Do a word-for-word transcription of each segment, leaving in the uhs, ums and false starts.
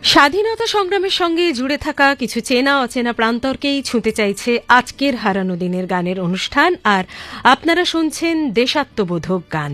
স্বাধীনতা সংগ্রামের সঙ্গে জুড়ে থাকা কিছু চেনা অচেনা প্রান্তরকেই ছুঁতে চাইছে আজকের হারানো দিনের গানের অনুষ্ঠান। আর আপনারা শুনছেন দেশাত্মবোধক গান।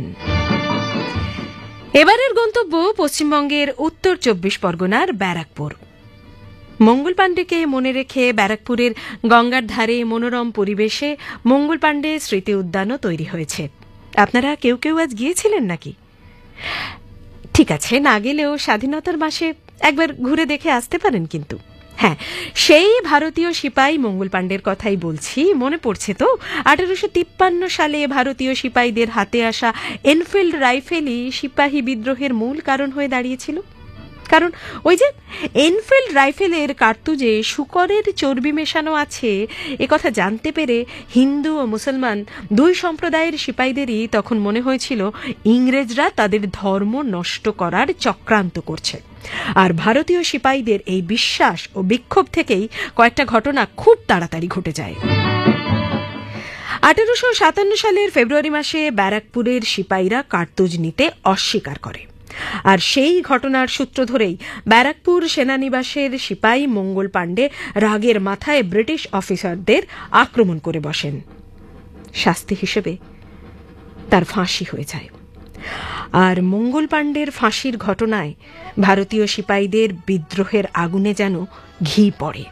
এবারের গন্তব্য পশ্চিমবঙ্গের উত্তর চব্বিশ পরগনার ব্যারাকপুর। মঙ্গল পাণ্ডেকে মনে রেখে ব্যারাকপুরের গঙ্গার ধারে মনোরম পরিবেশে মঙ্গল পাণ্ডে স্মৃতি উদ্যানও তৈরি হয়েছে। আপনারা কেউ কেউ আজ গিয়েছিলেন নাকি? ঠিক আছে, না গেলেও স্বাধীনতার মাসে একবার ঘুরে দেখে আসতে পারেন। কিন্তু হ্যাঁ, সেই ভারতীয় সিপাই মঙ্গল পাণ্ডের কথাই বলছি। মনে পড়ছে তো, আঠারোশো তিপ্পান্ন সালে ভারতীয় সিপাহীদের হাতে আসা এনফিল্ড রাইফেলই সিপাহী বিদ্রোহের মূল কারণ হয়ে দাঁড়িয়েছিল। কারণ ওই যে এনফিল্ড রাইফেলের কার্তুজে শূকরের চর্বি মেশানো আছে, একথা জানতে পেরে হিন্দু ও মুসলমান দুই সম্প্রদায়ের সিপাহীদেরই তখন মনে হয়েছিল ইংরেজরা তাদের ধর্ম নষ্ট করার চক্রান্ত করছে। আর ভারতীয় সিপাহীদের এই বিশ্বাস ও বিক্ষোভ থেকেই কয়েকটা ঘটনা খুব তাড়াতাড়ি ঘটে যায়। আঠারোশো সাতান্ন সালের ফেব্রুয়ারি মাসে ব্যারাকপুরের সিপাহীরা কার্তুজ নিতে অস্বীকার করে। আর সেই ঘটনার সূত্র ধরেই ব্যারাকপুর সেনানিবাসের সিপাহী মঙ্গল পাণ্ডে রাগের মাথায় ব্রিটিশ অফিসারদের আক্রমণ করে বসেন। শাস্তি হিসেবে তার ফাঁসি হয়ে যায়। আর মঙ্গল পাণ্ডের ফাঁসির ঘটনায় ভারতীয় সিপাহীদের বিদ্রোহের আগুনে যেন ঘি পড়ে।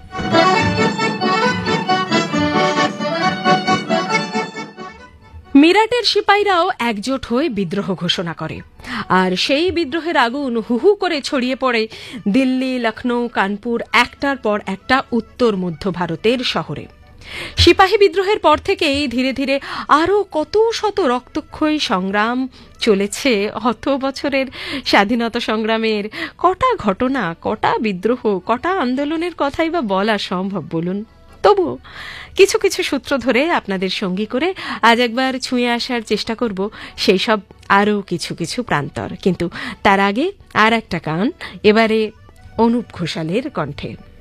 মিরাটের সিপাহীরাও একজোট হয়ে বিদ্রোহ ঘোষণা করে। আর সেই বিদ্রোহের আগুন হুহু করে ছড়িয়ে পড়ে দিল্লি, লখনৌ, কানপুর, একটার পর একটা উত্তর মধ্য ভারতের শহরে। সিপাহী বিদ্রোহের পর থেকেই ধীরে ধীরে আরও কত শত রক্তক্ষয়ী সংগ্রাম চলেছে। অত বছরের স্বাধীনতা সংগ্রামের কটা ঘটনা, কটা বিদ্রোহ, কটা আন্দোলনের কথাই বা বলা সম্ভব বলুন? তবুও কিছু কিছু সূত্র ধরে আপনাদের সঙ্গী করে আজ একবার ছুঁয়ে আসার চেষ্টা করব সেই সব আরও কিছু কিছু প্রান্তর। কিন্তু তার আগে আর একটা গান, এবারে অনুপ ঘোষালের কণ্ঠে।